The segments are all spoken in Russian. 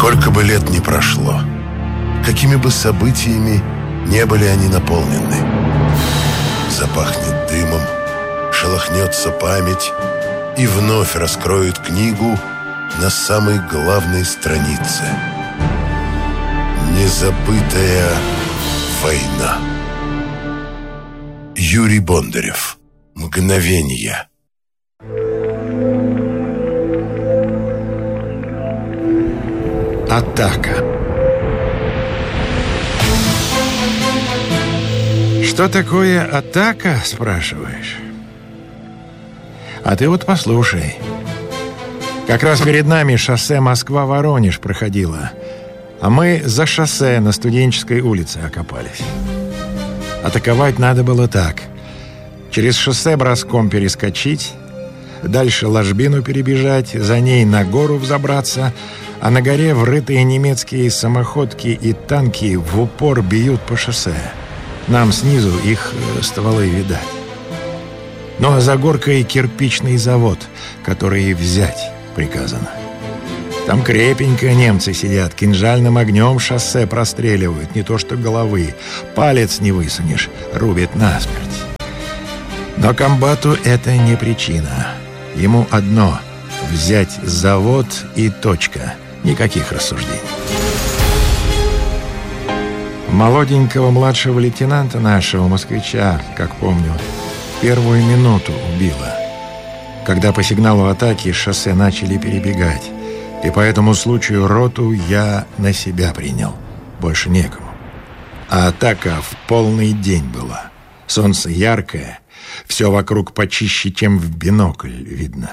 Сколько бы лет ни прошло, какими бы событиями не были они наполнены, запахнет дымом, шелохнется память и вновь раскроют книгу на самой главной странице. Незабытая война. Юрий Бондарев. Мгновенья. Атака. Что такое атака, спрашиваешь? А ты вот послушай. Как раз перед нами шоссе Москва-Воронеж проходило, а мы за шоссе на Студенческой улице окопались. Атаковать надо было так. Через шоссе броском перескочить, дальше ложбину перебежать, за ней на гору взобраться, а на горе врытые немецкие самоходки и танки в упор бьют по шоссе. Нам снизу их стволы видать. Ну а за горкой кирпичный завод, который взять приказано. Там крепенько немцы сидят, кинжальным огнем шоссе простреливают, не то что головы. Палец не высунешь, рубит насмерть. Но комбату это не причина. Ему одно — взять завод и точка. Никаких рассуждений. Молоденького младшего лейтенанта нашего, москвича, как помню, в первую минуту убило. Когда по сигналу атаки шоссе начали перебегать. И по этому случаю роту я на себя принял. Больше некому. А атака в полный день была. Солнце яркое, все вокруг почище, чем в бинокль видно.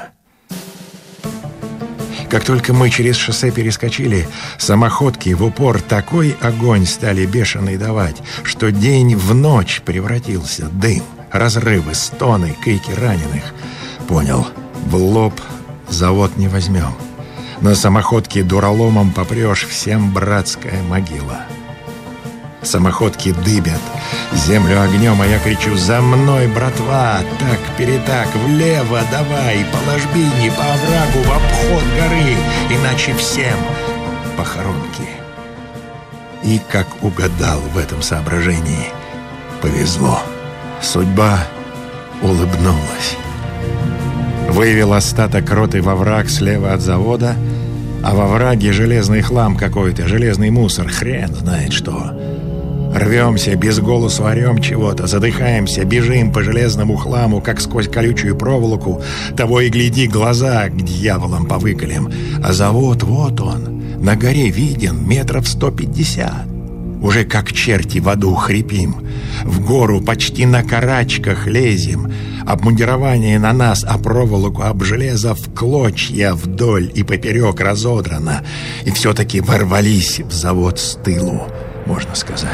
Как только мы через шоссе перескочили, самоходки в упор такой огонь стали бешеный давать, что день в ночь превратился. Дым, разрывы, стоны, крики раненых. Понял, в лоб завод не возьмем. На самоходке дураломом попрешь, всем братская могила. Самоходки дыбят, землю огнем, а я кричу: «За мной, братва! Так-перетак, влево давай, по ложбине, по оврагу, в обход горы, иначе всем похоронки». И как угадал в этом соображении, повезло. Судьба улыбнулась. Вывел остаток роты во враг слева от завода, а во враге железный хлам какой-то, железный мусор, хрен знает что. Рвемся, без голосу орем чего-то, задыхаемся, бежим по железному хламу, как сквозь колючую проволоку. Того и гляди, глаза к дьяволам повыколем. А завод, вот он, на горе виден, метров 150. Уже как черти в аду хрипим. В гору почти на карачках лезем. Обмундирование на нас, а проволоку об железо в клочья вдоль и поперек разодрано. И все-таки ворвались в завод с тылу, можно сказать.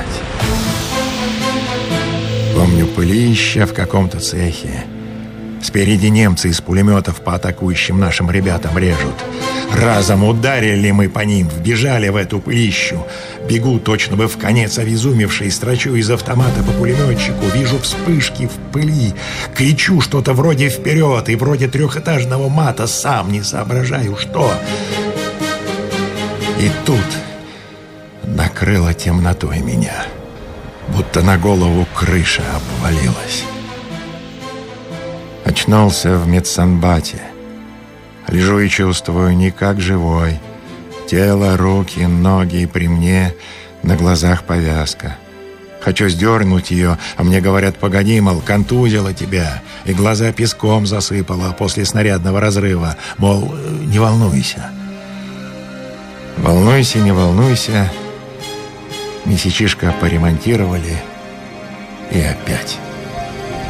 Помню пылища в каком-то цехе. Спереди немцы из пулеметов по атакующим нашим ребятам режут. Разом ударили мы по ним, вбежали в эту пылищу. Бегу, точно бы в конец обезумевший, строчу из автомата по пулеметчику, вижу вспышки в пыли, кричу что-то вроде вперед и вроде трехэтажного мата, сам не соображаю, что. И тут накрыло темнотой меня, будто на голову крыша обвалилась. Очнулся в медсанбате. Лежу и чувствую, не как живой. Тело, руки, ноги при мне, на глазах повязка. Хочу сдернуть ее, а мне говорят: погоди, мол, контузило тебя, и глаза песком засыпало после снарядного разрыва. Мол, не волнуйся. Волнуйся, не волнуйся. Месячишко поремонтировали, и опять.